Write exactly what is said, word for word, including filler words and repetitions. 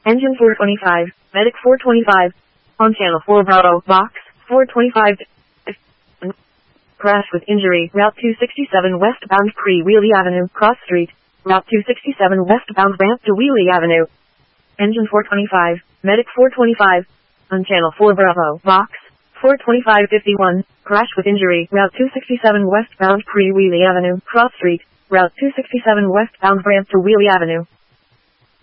Engine four twenty-five, Medic four twenty-five, on channel four Bravo, box, four twenty-five, crash with injury, Route two sixty-seven westbound Pre-Wheelie Avenue, cross street, Route two sixty-seven westbound ramp to Wheelie Avenue. Engine four twenty-five, Medic four twenty-five, on channel four Bravo, box, four twenty-five fifty-one, crash with injury, Route two sixty-seven westbound Pre-Wheelie Avenue, cross street, Route two sixty-seven westbound ramp to Wheelie Avenue.